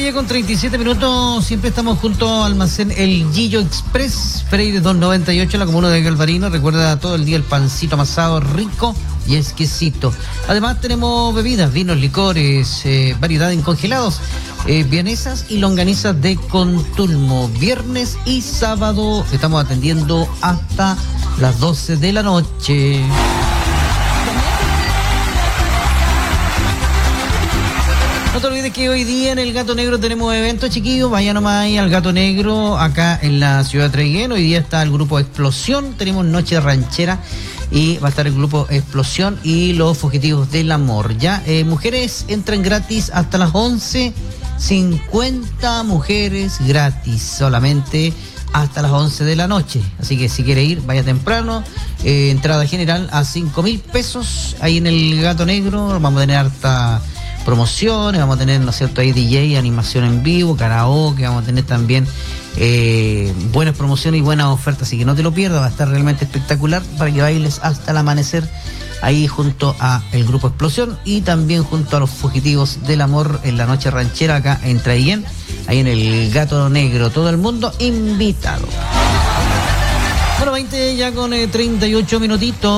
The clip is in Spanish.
9:37, siempre estamos junto al almacén El Gillo Express, Freire 298, en la comuna de Galvarino. Recuerda todo el día el pancito amasado rico y exquisito. Además tenemos bebidas, vinos, licores, variedad en congelados, vienesas y longanizas de Contulmo. Viernes y sábado estamos atendiendo hasta las 12 de la noche. No te olvides que hoy día en el Gato Negro tenemos eventos, chiquillos. Vaya nomás ahí al Gato Negro, acá en la ciudad de Treguén. Hoy día está el grupo Explosión. Tenemos Noche Ranchera y va a estar el grupo Explosión y los Fugitivos del Amor. Ya, mujeres entran gratis hasta las 11. 50 mujeres gratis solamente hasta las 11 de la noche. Así que si quiere ir, vaya temprano. Entrada general a 5.000 pesos ahí en el Gato Negro. Vamos a tener harta promociones, vamos a tener, ¿no es cierto?, ahí DJ, animación en vivo, karaoke, vamos a tener también buenas promociones y buenas ofertas, así que no te lo pierdas, va a estar realmente espectacular para que bailes hasta el amanecer ahí junto a el grupo Explosión y también junto a los Fugitivos del Amor en la Noche Ranchera acá en Traiguén, ahí en el Gato Negro, todo el mundo invitado. Bueno, 20 ya con 38 minutitos.